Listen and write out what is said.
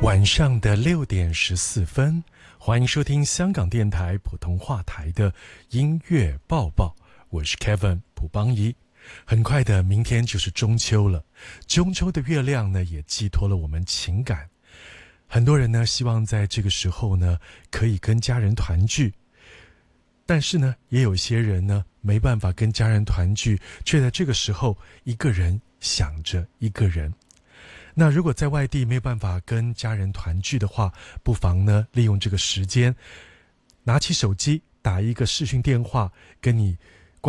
晚上的6:14，欢迎收听香港电台普通话台的音乐报报，我是 Kevin 卜邦仪。很快的，明天就是中秋了，中秋的月亮呢，也寄托了我们情感。很多人呢，希望在这个时候呢，可以跟家人团聚，但是呢，也有些人呢，没办法跟家人团聚，却在这个时候一个人想着一个人。那如果在外地没有办法跟家人团聚的话，不妨呢利用这个时间，拿起手机打一个视讯电话，跟你